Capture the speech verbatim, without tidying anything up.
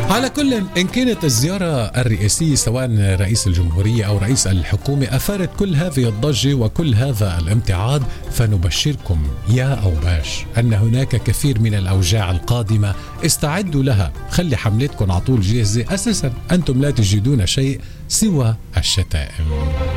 على كل، إن كانت الزيارة الرئاسية سواء رئيس الجمهورية أو رئيس الحكومة أثارت كل هذه الضجة وكل هذا الامتعاض، فنبشركم يا أوباش أن هناك كثير من الأوجاع القادمة، استعدوا لها. خلي حملتكم على طول جاهزة، أساسا أنتم لا تجدون شيء سوى الشتائم.